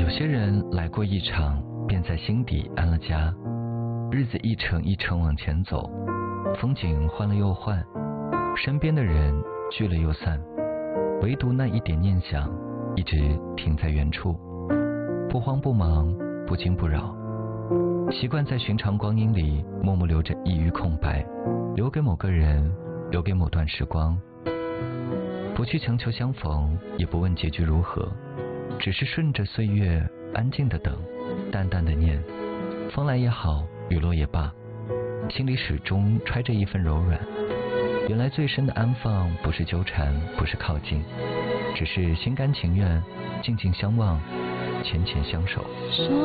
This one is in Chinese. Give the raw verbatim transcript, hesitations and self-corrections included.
有些人来过一场，便在心底安了家。日子一程一程往前走，风景换了又换，身边的人聚了又散，唯独那一点念想一直停在原处，不慌不忙，不惊不扰，习惯在寻常光阴里默默留着一隅空白，留给某个人，留给某段时光。不去强求相逢，也不问结局如何，只是顺着岁月安静的等，淡淡的念，风来也好，雨落也罢，心里始终揣着一份柔软。原来最深的安放不是纠缠，不是靠近，只是心甘情愿，静静相望，浅浅相守。 说